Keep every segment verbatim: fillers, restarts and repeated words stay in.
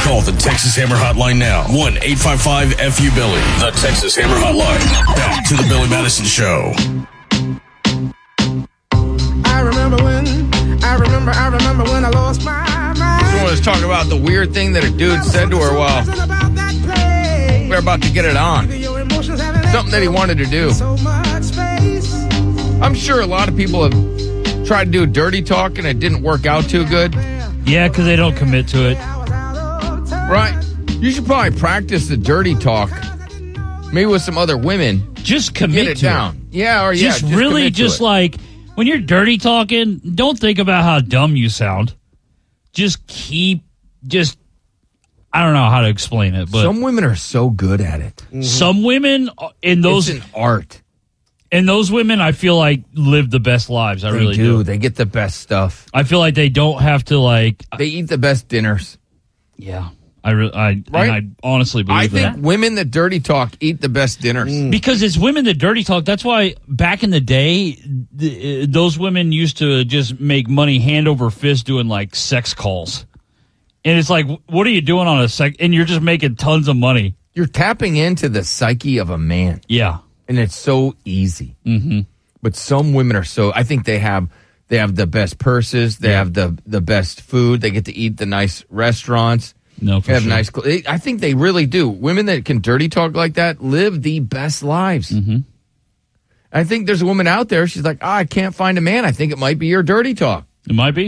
Call the Texas Hammer Hotline now. one eight five five F U Billy. The Texas Hammer Hotline. Back to the Billy Madison Show. I remember when, I remember, I remember when I lost my mind. So let's talk about the weird thing that a dude said to her while we're about to get it on. Something that he wanted to do. I'm sure a lot of people have tried to do dirty talk and it didn't work out too good. Yeah, because they don't commit to it. Right. You should probably practice the dirty talk, maybe with some other women. Just commit Get it to down. it. Yeah, or yeah, just, just really commit to just it. like when you're dirty talking, don't think about how dumb you sound. Just keep, just, I don't know how to explain it, but Some women are so good at it. mm-hmm. some women in those, It's an art. and those women, I feel like live the best lives. I They really do. do. They get the best stuff. I feel like they don't have to like, They eat the best dinners. yeah. I really, I, Right? and I honestly believe I think that. women that dirty talk eat the best dinners. Because it's women that dirty talk. That's why back in the day, th- those women used to just make money hand over fist doing like sex calls. And it's like, what are you doing on a sec? And you're just making tons of money. You're tapping into the psyche of a man, Yeah. and it's so easy. Mm-hmm. But some women are so. I think they have they have the best purses. They have the the best food. They get to eat the nice restaurants. No, for They have sure. nice. cl- I think they really do. Women that can dirty talk like that live the best lives. Mm-hmm. I think there's a woman out there. She's like, oh, I can't find a man. I think it might be your dirty talk. It might be.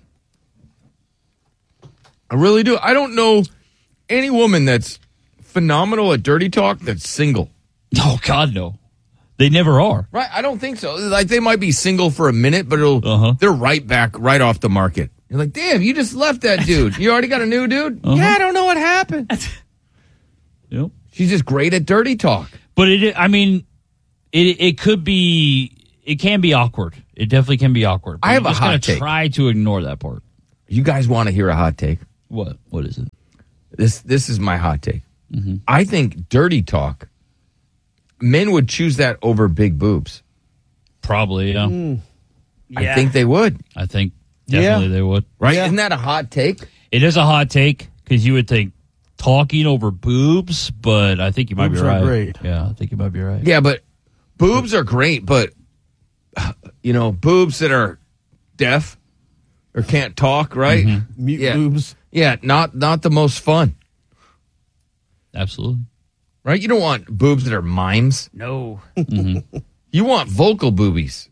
I really do. I don't know any woman that's phenomenal at dirty talk that's single. Oh, God, no. They never are. Right? I don't think so. Like they might be single for a minute, but it'll Uh-huh. they're right back, right off the market. You're like, damn, you just left that dude. You already got a new dude? Uh-huh. Yeah, I don't know what happened. Yep. She's just great at dirty talk. But it, I mean, it it could be, it can be awkward. It definitely can be awkward. But I have you a just hot gotta take. try to ignore that part. You guys want to hear a hot take? What? What is it? This this is my hot take. Mm-hmm. I think dirty talk, men would choose that over big boobs. Probably, yeah. Mm. I think they would. I think definitely they would. Right? Yeah. Isn't that a hot take? It is a hot take because you would think talking over boobs, but I think you might Boobs be are right. great. Yeah, I think you might be right. Yeah, but boobs are great, but you know, boobs that are deaf or can't talk, right? Mute Yeah. boobs. Yeah, not not the most fun, Absolutely. right? You don't want boobs that are mimes. No. You want vocal boobies.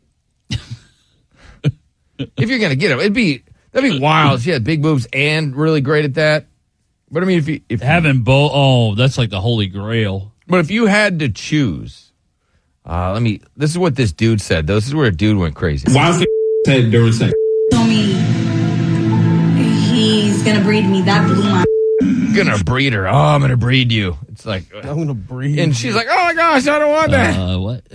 If you're gonna get them, it'd be that'd be wild. if She had big boobs and really great at that. But I mean, if you if Having both, oh, that's like the holy grail. but if you had to choose, uh, let me. This is what this dude said. This is where a dude went crazy. Why is the said during sex? told me he's gonna breed me. That blew my. Gonna breed her. Oh, I'm gonna breed you. It's like, I'm gonna breathe. and she's like, oh my gosh, I don't want that. Uh, what?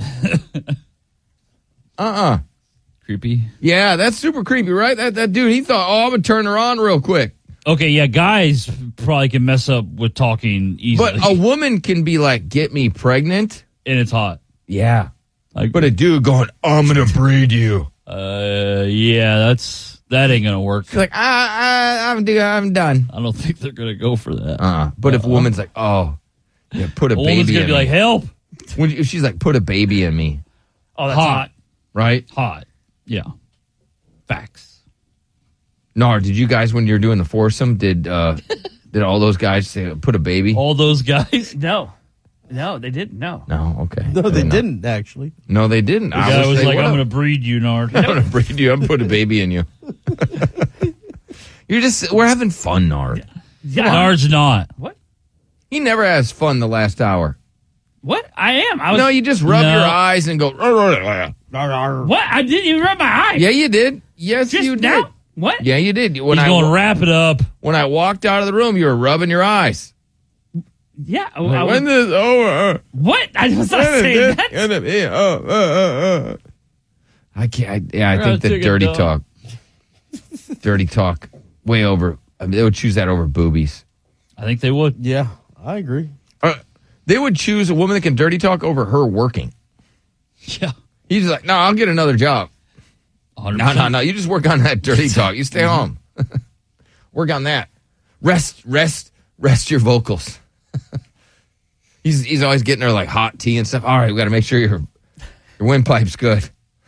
Uh uh Creepy. Yeah, that's super creepy, right? That that dude, he thought, oh, I'm gonna turn her on real quick. Okay, yeah, guys probably can mess up with talking easily. But a woman can be like, get me pregnant. and it's hot. Yeah. Like, But a dude going, I'm gonna breed you. uh, yeah, that's that ain't gonna work. She's like, I, I, I'm, do- I'm done. I don't think they're gonna go for that. Uh, but if a woman's like, oh, yeah, put a A baby woman's gonna in be me. like, help. When if she's like, put a baby in me, Oh, that's hot, right? Hot. Yeah. Facts. Nar, did you guys, when you were doing the foursome, did uh, did all those guys say, put a baby? All those guys. No. No, they didn't. No. No, okay. no, I they know. didn't actually. No, they didn't. The guy wish was they like, would've. I'm gonna breed you, Nard. I'm gonna breed you. I'm gonna put a baby in you. You're just, we're having fun, Nard. Yeah. Nard's not. What? He never has fun the last hour. What? I am. I was. No, you just rub No. your eyes and go. "Rrr, rrr, rrr." What? I didn't even rub my eye. Yeah, you did. Yes, Just you did. now. What? Yeah, you did. When He's I going, wrap it up. when I walked out of the room, you were rubbing your eyes. Yeah. I, Like, I was, when this over? what? I was not When saying is that. this gonna be over? Uh, uh, uh. I can't. I, yeah, I We're think gonna the take a dirty dump. talk, dirty talk, way over. I mean, they would choose that over boobies. I think they would. Yeah, I agree. Uh, they would choose a woman that can dirty talk over her working. Yeah. He's like, no, I'll get another job. one hundred No, percent. no, no. You just work on that dirty talk. You stay home. Work on that. Rest, rest, rest your vocals. he's he's always getting her like hot tea and stuff. All right, we got to make sure your your windpipe's good.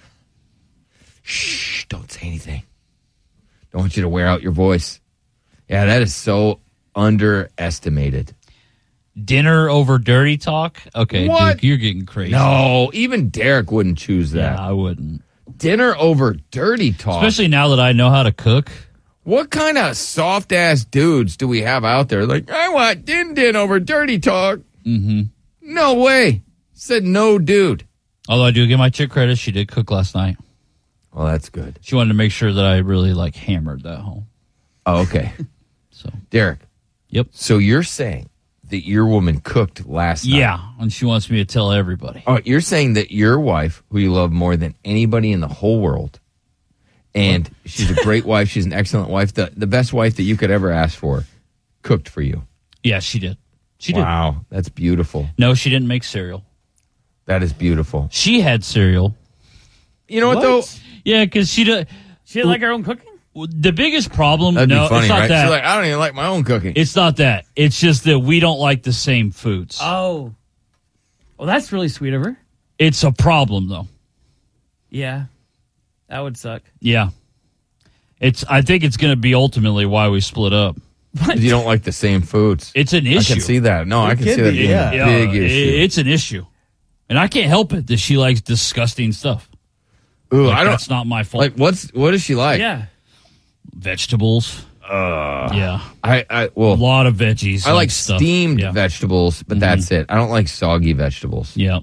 Shh, don't say anything. Don't want you to wear out your voice. Yeah, that is so underestimated. Dinner over dirty talk? Okay, What? Duke, you're getting crazy. No, even Derek wouldn't choose that. Yeah, I wouldn't. Dinner over dirty talk. Especially now that I know how to cook. What kind of soft ass dudes do we have out there? Like, I want din din over dirty talk. Mm-hmm. No way. Said no, dude. Although I do give my chick credit, she did cook last night. Well, that's good. She wanted to make sure that I really like hammered that home. Oh, okay. So, Derek. yep. So you're saying that your woman cooked last night? Yeah, and she wants me to tell everybody. Oh, you're saying that your wife, who you love more than anybody in the whole world, and she's a great wife, she's an excellent wife, the, the best wife that you could ever ask for, cooked for you. Yeah, she did. She did. Wow, that's beautiful. No, she didn't make cereal. That is beautiful. She had cereal. You know what, What? though? Yeah, because she did. She didn't like her own cooking? The biggest problem. That'd no, be funny, it's not right? that. She's like, I don't even like my own cooking. It's not that. It's just that we don't like the same foods. Oh. Well, that's really sweet of her. It's a problem, though. Yeah. That would suck. Yeah. It's. I think it's going to be ultimately why we split up. You don't like the same foods. It's an I issue. can see that. No, I can could see that be, being yeah. a Yeah, big it- issue. It's an issue, and I can't help it that she likes disgusting stuff. Ooh, Like, I don't. that's not my fault. Like, what's what is she like? Yeah. Vegetables. Uh, yeah, I, I a well, lot of veggies. I like stuff. steamed Yeah. vegetables, but that's it. I don't like soggy vegetables. Yeah.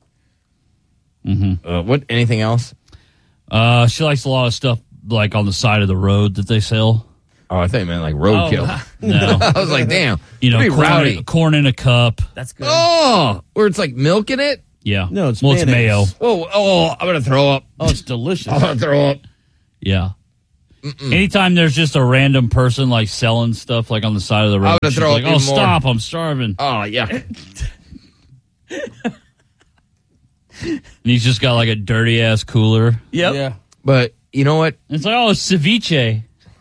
Uh, what? Anything else? Uh, she likes a lot of stuff like on the side of the road that they sell. Oh, I thought you meant like roadkill. Oh, No, I was like, damn, you know, pretty corn, rowdy. corn in a cup. That's good. Oh, where it's like milk in it. Yeah. No, it's well, it's mayo. mayonnaise. Oh, oh, I'm gonna throw up. Oh, it's delicious. I'm gonna throw up. Yeah. Anytime there's just a random person like selling stuff like on the side of the road, I'm gonna she's throw like, up "Oh, even more." stop! I'm starving." Oh yeah. And he's just got like a dirty ass cooler. Yep. Yeah. But you know what? It's like, "Oh, it's ceviche."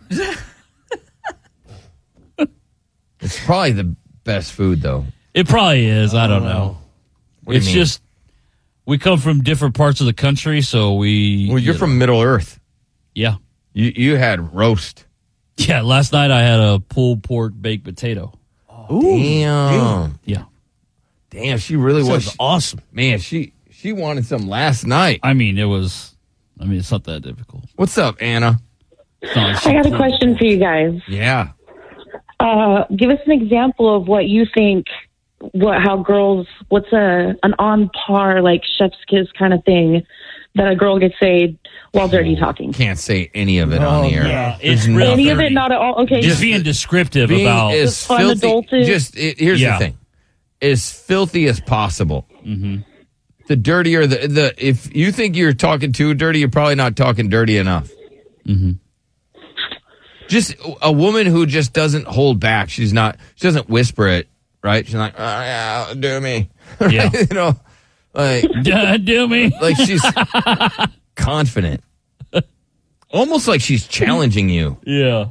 It's probably the best food though. It probably is. I don't know. What do you It's mean? just we come from different parts of the country, so we. Well, you're you from Middle Earth. Yeah. You you had roast. Yeah. Last night I had a pulled pork baked potato. Damn. Yeah. Damn, she really was. Sounds awesome. Man, she she wanted some last night. I mean, it was. I mean, it's not that difficult. What's up, Anna? It's not like she I got a pulled- question for you guys. Yeah. Uh, give us an example of what you think, what how girls, what's a an on par like chef's kiss kind of thing that a girl could say while dirty talking. Can't say any of it on the air. yeah, it's There's real nothing. Any of it, not at all. Okay, Just being descriptive Being about. as Just filthy. unadulterated. Just it, here's Yeah. the thing: as filthy as possible. Mm-hmm. The dirtier the the if you think you're talking too dirty, you're probably not talking dirty enough. Mm-hmm. Just a woman who just doesn't hold back. She's not. She doesn't whisper it. Right? She's like, oh, yeah, do me. Right? Yeah. You know, like Duh, do me. like she's confident, almost like she's challenging you. Yeah.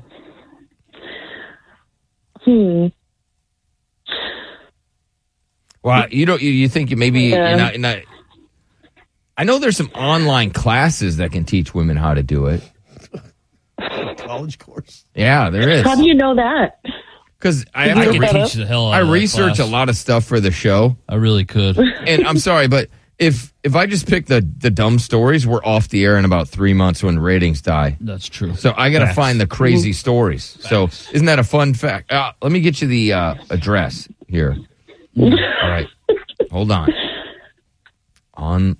Hmm. Well, you don't. You, you think you maybe Yeah. you're not, you're not. I know there's some online classes that can teach women how to do it. College course. Yeah, there is. How do you know that? Because I have I to could re- teach the hell out I of that research class. a lot of stuff for the show, I really could. and I'm sorry, but if if I just pick the the dumb stories, we're off the air in about three months when ratings die. That's true. So I got to Facts. find the crazy stories. So isn't that a fun fact? Uh, let me get you the uh, address here. All right, hold on. On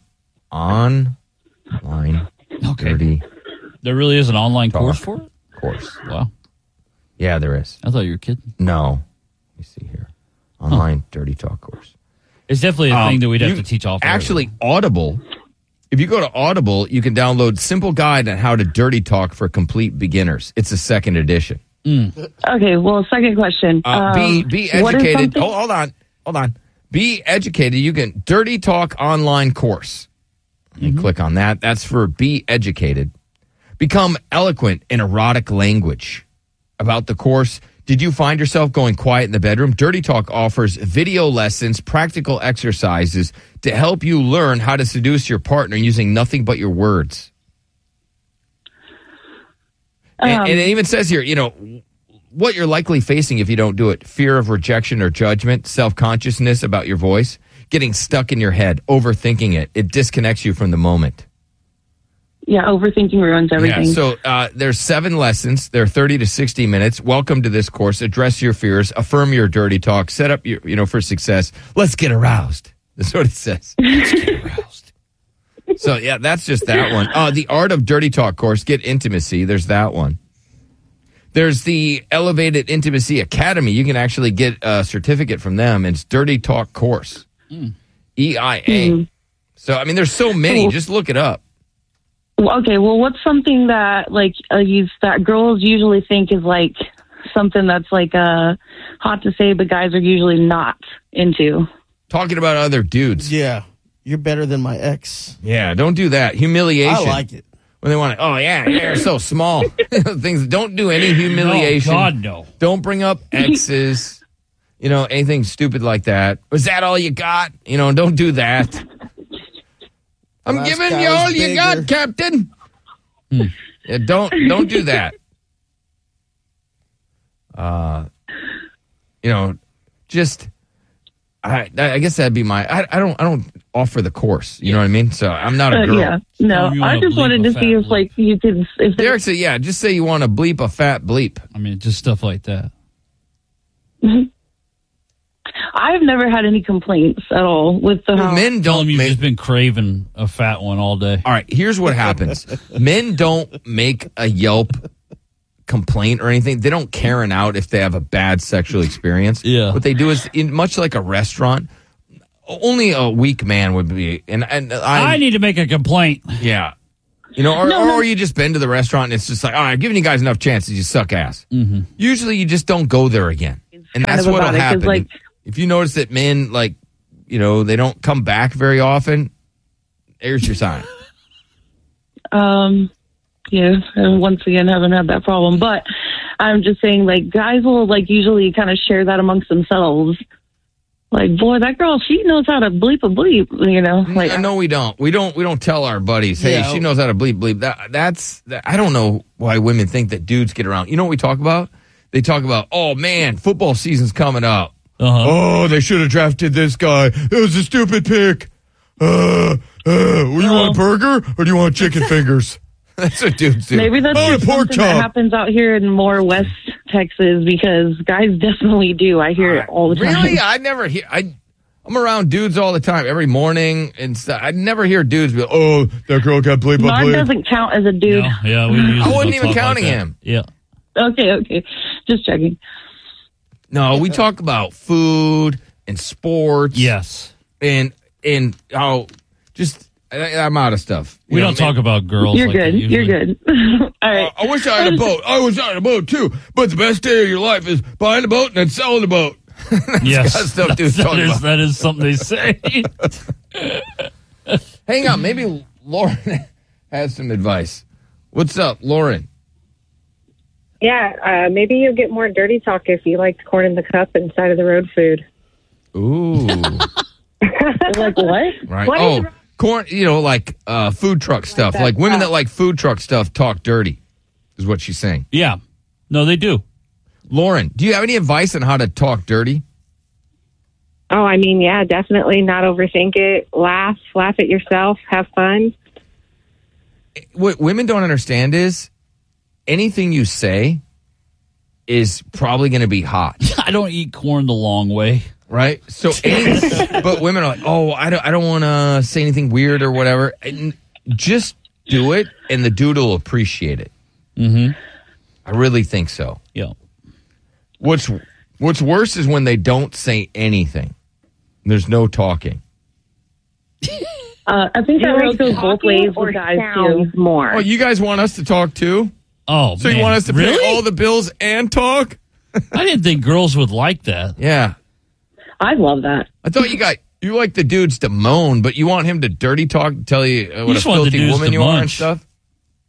online Okay. dirty There really is an online Talk. course for it? course. Wow. Yeah, there is. I thought you were kidding. No, let me see here. Online dirty talk course. It's definitely a Um, thing that we'd have you- to teach off. air. Actually, Audible. If you go to Audible, you can download Simple Guide on How to Dirty Talk for Complete Beginners. It's a second edition. Okay, well, second question. Uh, be Um, be what is educated. something- Hold, hold on, hold on. Be educated. You can Dirty Talk online course. You click on that. That's for be educated. Become eloquent in erotic language. About the course, Did you find yourself going quiet in the bedroom? Dirty Talk offers video lessons, practical exercises to help you learn how to seduce your partner using nothing but your words. Um, and, and it even says here, you know, what you're likely facing if you don't do it: fear of rejection or judgment, self-consciousness about your voice, getting stuck in your head, overthinking it. It disconnects you from the moment. Yeah, overthinking ruins everything. Yeah, so uh, there's seven lessons. They're thirty to sixty minutes. Welcome to this course. Address your fears. Affirm your dirty talk. Set up your, you know, for success. Let's get aroused. That's what it says. Let's get aroused. So, yeah, that's just that one. Uh, the Art of Dirty Talk course. Get intimacy. There's that one. There's the Elevated Intimacy Academy. You can actually get a certificate from them. It's Dirty Talk course. Mm. E I A. Mm. So, I mean, there's so many. Just look it up. Okay, well, what's something that like uh, you, that girls usually think is like something that's like uh, hot to say, but guys are usually not into? Talking about other dudes. Yeah, you're better than my ex. Yeah, don't do that. Humiliation. I like it. When they want to, oh yeah, you're so small. Things. Don't do any humiliation. No, God, no. Don't bring up exes. You know, anything stupid like that. Was that all you got? You know, don't do that. I'm Last giving guy you all was you got, bigger. Captain. Hmm. Yeah, don't don't do that. Uh, you know, just I I guess that'd be my I, I don't I don't offer the course. You know what I mean? So I'm not a Uh, girl. yeah, no. Oh, you I wanna just bleep wanted a to fat see if bleep. like you could if there, Derek said, yeah, just say you want to bleep a fat bleep. I mean, just stuff like that. I've never had any complaints at all with the Well, men Tell don't them you've make. just been craving a fat one all day. All right, here's what happens. Men don't make a Yelp complaint or anything. They don't Karen out if they have a bad sexual experience. Yeah. What they do is, in much like a restaurant, only a weak man would be. And, and I, I need to make a complaint. yeah. You know, or, No, no. or you just been to the restaurant and it's just like, all right, giving you guys enough chances, you suck ass. Mm-hmm. Usually you just don't go there again. And kind that's of what'll about it, 'cause, happen. like- if you notice that men, like, you know, they don't come back very often, there's your sign. Um, yeah, and once again, haven't had that problem. But I'm just saying, like, guys will, like, usually kind of share that amongst themselves. Like, boy, that girl, she knows how to bleep a bleep, you know? Like, no, no, we don't. We don't. We don't tell our buddies, "Hey, Yeah. she knows how to bleep bleep." That that's. That, I don't know why women think that dudes get around. You know what we talk about? They talk about, "Oh man, football season's coming up. Uh-huh. Oh, they should have drafted this guy. It was a stupid pick. Uh, uh, well, you want a burger or do you want chicken fingers?" That's what dudes do. maybe that's I want just a pork something that chop. happens out here in more West Texas because guys definitely do. I hear it all the time. Really? I never hear. I. I'm around dudes all the time, every morning and stuff. I never hear dudes be like, "Oh, that girl got bleep Mark bleep." doesn't count as a dude. Yeah, yeah, we usually I wasn't don't even talk counting like that. him. Yeah. Okay, okay. Just checking. No, we talk about food and sports. Yes. and and how just I, I'm out of stuff. You We know, don't man, talk about girls. You're like that good. You're usually. good. All right. I wish I had a boat. I wish I had a boat too. But the best day of your life is buying a boat and then selling the boat. Yes. kind of stuff dudes that, talk is, about. that is something they say. Hang on, maybe Lauren has some advice. What's up, Lauren? Yeah, uh, maybe you'll get more dirty talk if you liked corn in the cup and side of the road food. Ooh, Like what? right. What oh, is- corn. You know, like uh, food truck stuff. Like women that like food truck stuff talk dirty, is what she's saying. Yeah. No, they do. Lauren, do you have any advice on how to talk dirty? Oh, I mean, yeah, definitely not overthink it. Laugh, laugh at yourself, have fun. What women don't understand is anything you say is probably going to be hot, I don't eat corn the long way. right? So, any, but women are like, "Oh, I don't, I don't want to say anything weird or whatever." And just do it, and the dude will appreciate it. Mm-hmm. I really think so. Yeah. What's What's worse is when they don't say anything. There's no talking. Uh, I think that really goes both ways with guys too. More. Oh, you guys want us to talk too? Oh, So man. you want us to really? pay all the bills and talk? I didn't think girls would like that. Yeah. I love that. I thought you got you like the dudes to moan, but you want him to dirty talk, tell you uh, what just a want the filthy dudes woman to you are and munch. stuff.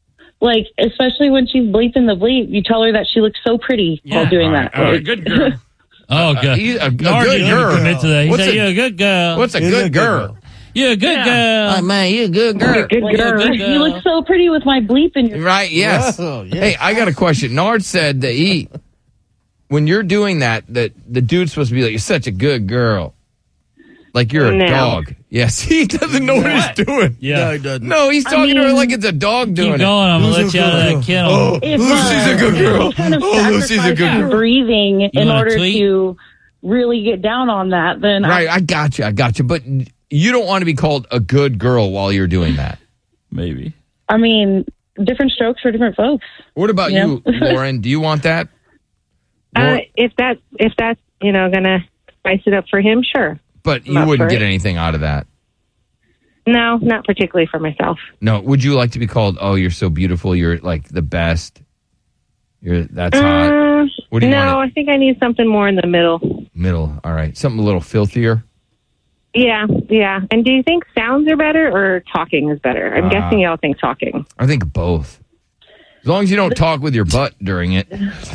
Like, especially when she's bleeping the bleep, you tell her that she looks so pretty Yeah. while doing All right, that. all right. Like, Good girl. Oh, good. he- a- a Nard good didn't girl. commit to that. He What's said, a- "You're a good girl. What's a You're good a good girl? girl. You're a good Yeah. Oh, girl." man, you a good girl. good Well, girl. good You girl. look so pretty with my bleep in your. Right, yes. Whoa, yes. Hey, I got a question. Nard said that he, when you're doing that, that the dude's supposed to be like, you're such a good girl. Like you're a No. dog. Yes, he doesn't know what he's doing. Yeah. No, he doesn't. No, he's I talking to her mean- like it's a dog doing Keep it. going. I'm going to Who's let you a out of good that kennel. Oh, If, Lucy's uh, a good girl. if you kind of Oh, Lucy's a sacrifice good your girl. breathing in wanna order tweet? to really get down on that, then Right, I got you. I got you. But you don't want to be called a good girl while you're doing that. Maybe. I, I mean, different strokes for different folks. What about Yeah. you, Lauren? Do you want that? Uh, Lauren- if that if that's you know gonna spice it up for him, sure. but you not wouldn't for get it. anything out of that. No, not particularly for myself. No. Would you like to be called, oh, you're so beautiful, you're like the best? You're that's hot. Uh, What do you no, want? I think I need something more in the middle. Middle. All right. Something a little filthier. Yeah, yeah. And do you think sounds are better or talking is better? I'm Uh, guessing y'all think talking. I think both. As long as you don't talk with your butt during it.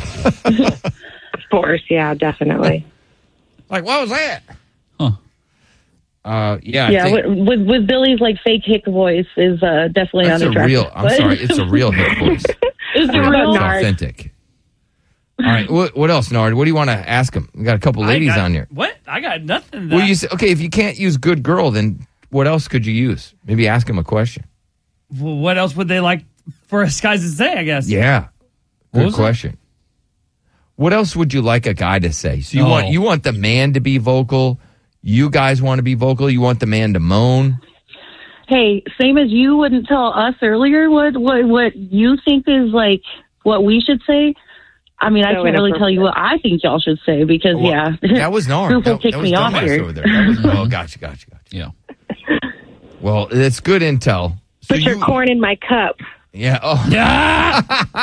Of course, yeah, definitely. Like, what was that? Huh. Uh, yeah. I Yeah, think with, with with Billy's like fake hick voice is uh, definitely that's a unattractive. real. I'm but- sorry. It's a real hip voice. It's a It's real. authentic. All right. What, what else, Nard? What do you want to ask him? We got a couple ladies I got, on here. What? I got nothing. Well, that- you say, okay, if you can't use good girl, then what else could you use? Maybe ask him a question. Well, what else would they like for us guys to say, I guess? Yeah. What Good was it? question. What else would you like a guy to say? So you Oh. want you want the man to be vocal. You guys want to be vocal. You want the man to moan. Hey, same as you wouldn't tell us earlier what what what you think is like what we should say. I mean, I So can't really tell you what I think y'all should say because Well, yeah, That was Nard. Who will That, kick that was me off dumbass here? over there. That was, oh, gotcha, gotcha, gotcha. Yeah. Well, it's good intel. So Put your you- corn in my cup. Yeah. Oh. Yeah.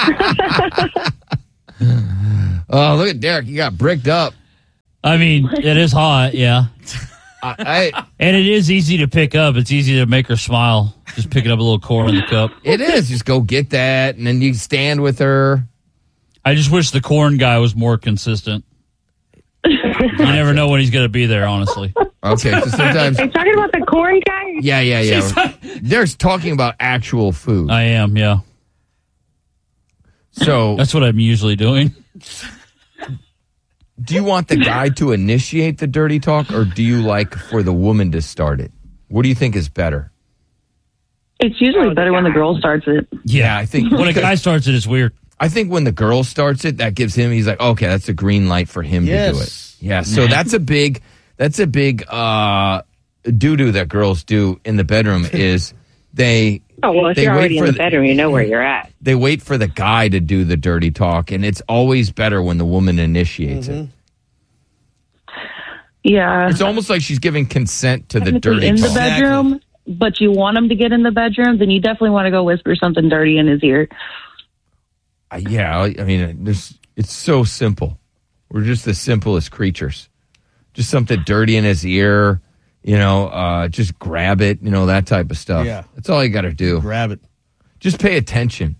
Oh, look at Derek. You got bricked up. I mean, it is hot, yeah. I, I And it is easy to pick up. It's easy to make her smile. Just picking up a little corn in the cup. it is. Just go get that, and then you stand with her. I just wish the corn guy was more consistent. You never know when he's going to be there, honestly. Okay. So sometimes. Are you talking about the corn guy? Yeah, yeah, yeah. There's talking about actual food. I am, yeah. So, That's what I'm usually doing. do you want the guy to initiate the dirty talk, or do you like for the woman to start it? What do you think is better? it's usually better when the girl starts it. Yeah, I think When a guy starts it, it's weird. I think when the girl starts it, that gives him. He's like, okay, that's a green light for him to do it. Yes. Yeah. So that's a big. That's a big uh, doo doo that girls do in the bedroom is they. Oh, well, if They you're wait already in for the the- bedroom, you know where you're at. They wait for the guy to do the dirty talk, and it's always better when the woman initiates it. Yeah, It's almost like she's giving consent to the technically dirty in the talk. bedroom, but you want him to get in the bedroom, then you definitely want to go whisper something dirty in his ear. Uh, yeah, I I mean, there's, it's so simple. We're just the simplest creatures. Just something dirty in his ear, you know, uh, just grab it, you know, that type of stuff. Yeah. That's all you got to do. Grab it. Just pay attention.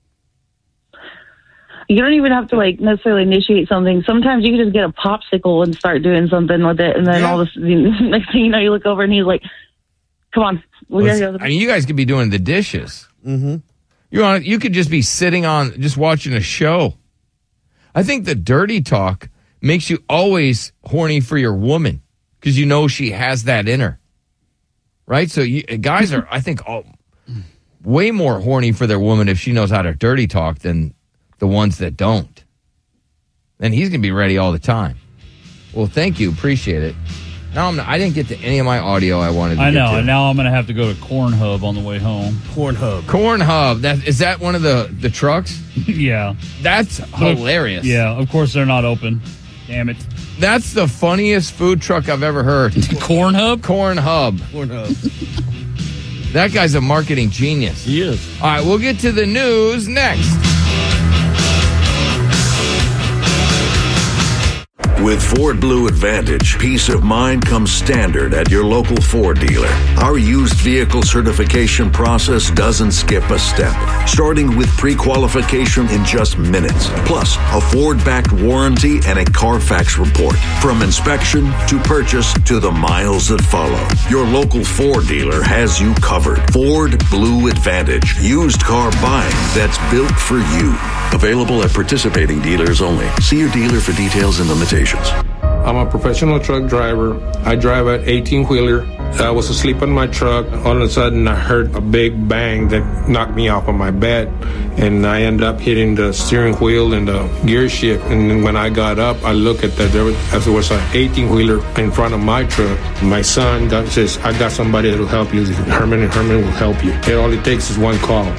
You don't even have to like necessarily initiate something. Sometimes you can just get a popsicle and start doing something with it, and then Yeah. all this next thing you know, you look over and he's like, "Come on, we gotta go." I mean, you guys could be doing the dishes. Mm-hmm. You want, you could just be sitting on, just watching a show. I think the dirty talk makes you always horny for your woman because you know she has that in her, right? So you, guys are, I think, all, way more horny for their woman if she knows how to dirty talk than the ones that don't. Then he's gonna be ready all the time. Well, thank you, appreciate it. Now I'm not, I didn't get to any of my audio I wanted to I get know, to. and now I'm going to have to go to Corn Hub on the way home. Pornhub. Corn Hub. That is that one of the the trucks? Yeah. That's hilarious. Yeah, of course they're not open. Damn it. That's the funniest food truck I've ever heard. Corn Hub? Corn Hub. Pornhub. That guy's a marketing genius. He is. All right, we'll get to the news next. With Ford Blue Advantage, peace of mind comes standard at your local Ford dealer. Our used vehicle certification process doesn't skip a step, starting with pre-qualification in just minutes, plus a Ford-backed warranty and a Carfax report. From inspection to purchase to the miles that follow, your local Ford dealer has you covered. Ford Blue Advantage, used car buying that's built for you. Available at participating dealers only. See your dealer for details and limitations. I'm a professional truck driver. I drive an eighteen-wheeler. I was asleep in my truck. All of a sudden, I heard a big bang that knocked me off of my bed, and I ended up hitting the steering wheel and the gear shift. And then when I got up, I looked at that. There was, as there was an eighteen-wheeler in front of my truck. My son got, says, "I got somebody that will help you. Herman and Herman will help you. And all it takes is one call."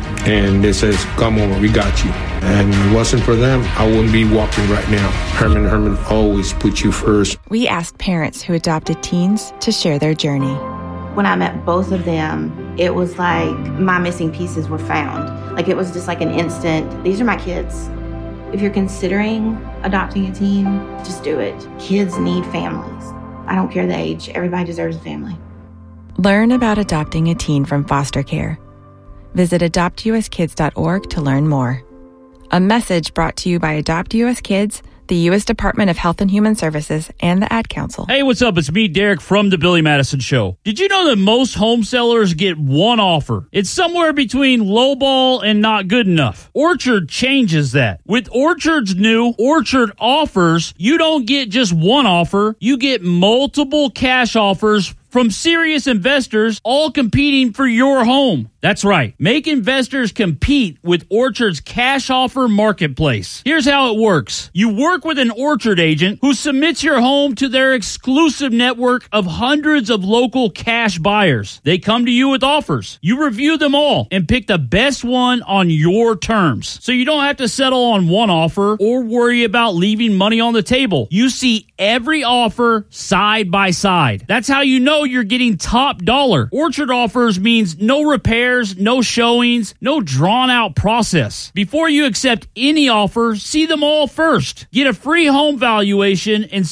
And it says, "Come over, we got you." And if it wasn't for them, I wouldn't be walking right now. Herman Herman always put you first. We asked parents who adopted teens to share their journey. When I met both of them, it was like my missing pieces were found. Like it was just like an instant, these are my kids. If you're considering adopting a teen, just do it. Kids need families. I don't care the age. Everybody deserves a family. Learn about adopting a teen from foster care. Visit adopt u s kids dot org to learn more. A message brought to you by Adopt U S Kids, the U S Department of Health and Human Services, and the Ad Council. Hey, what's up? It's me, Derek, from The Billy Madison Show. Did you know that most home sellers get one offer? It's somewhere between lowball and not good enough. Orchard changes that. With Orchard's new Orchard Offers, you don't get just one offer. You get multiple cash offers from serious investors, all competing for your home. That's right. Make investors compete with Orchard's cash offer marketplace. Here's how it works. You work with an Orchard agent who submits your home to their exclusive network of hundreds of local cash buyers. They come to you with offers. You review them all and pick the best one on your terms. So you don't have to settle on one offer or worry about leaving money on the table. You see every offer side by side. That's how you know you're getting top dollar. Orchard Offers means no repairs, no showings, no drawn out process. Before you accept any offer, see them all first. Get a free home valuation and